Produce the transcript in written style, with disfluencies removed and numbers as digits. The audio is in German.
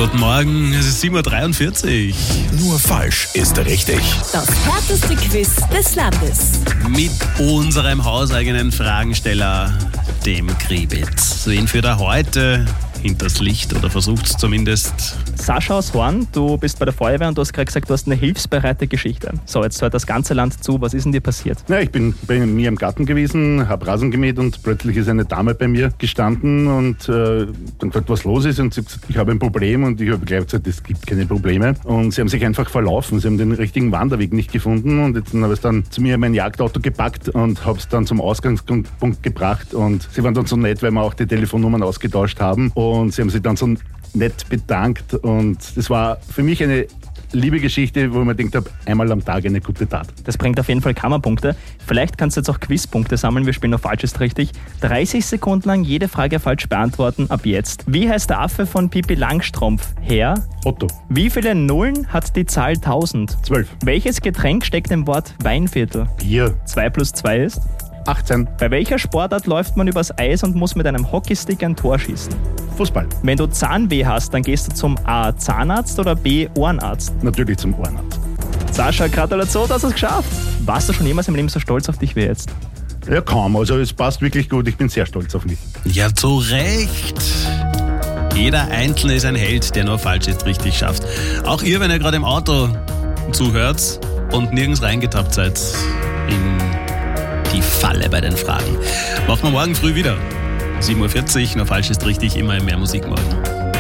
Guten Morgen, es ist 7.43 Uhr. Nur falsch ist richtig. Das härteste Quiz des Landes. Mit unserem hauseigenen Fragensteller, dem Kribitz. Wen führt er heute hinters Licht oder versucht es zumindest? Sascha aus Horn, du bist bei der Feuerwehr und du hast gerade gesagt, du hast eine hilfsbereite Geschichte. So, jetzt hört das ganze Land zu. Was ist denn dir passiert? Ja, ich bin bei mir im Garten gewesen, habe Rasen gemäht und plötzlich ist eine Dame bei mir gestanden und dann gefragt, was los ist, und sie hat gesagt, ich habe ein Problem, und ich habe gleich gesagt, es gibt keine Probleme, und sie haben sich einfach verlaufen, sie haben den richtigen Wanderweg nicht gefunden, und jetzt habe ich dann zu mir mein Jagdauto gepackt und habe es dann zum Ausgangspunkt gebracht, und sie waren dann so nett, weil wir auch die Telefonnummern ausgetauscht haben, und sie haben sich dann so nett bedankt, und das war für mich eine liebe Geschichte, wo ich mir gedacht habe, einmal am Tag eine gute Tat. Das bringt auf jeden Fall Kammerpunkte. Vielleicht kannst du jetzt auch Quizpunkte sammeln. Wir spielen noch falsch ist richtig. 30 Sekunden lang jede Frage falsch beantworten ab jetzt. Wie heißt der Affe von Pippi Langstrumpf? Herr? Otto. Wie viele Nullen hat die Zahl 1000? 12. Welches Getränk steckt im Wort Weinviertel? Bier. 2 plus 2 ist? 18. Bei welcher Sportart läuft man übers Eis und muss mit einem Hockeystick ein Tor schießen? Fußball. Wenn du Zahnweh hast, dann gehst du zum A. Zahnarzt oder B. Ohrenarzt? Natürlich zum Ohrenarzt. Sascha, Gratulation, dass du es geschafft. Warst du schon jemals im Leben so stolz auf dich wie jetzt? Ja, kaum. Also es passt wirklich gut. Ich bin sehr stolz auf mich. Ja, zu Recht. Jeder Einzelne ist ein Held, der nur falsch ist richtig schafft. Auch ihr, wenn ihr gerade im Auto zuhört und nirgends reingetappt seid in die Falle bei den Fragen. Machen wir morgen früh wieder. 7.40 Uhr, nur falsch ist richtig, immer mehr Musik morgen.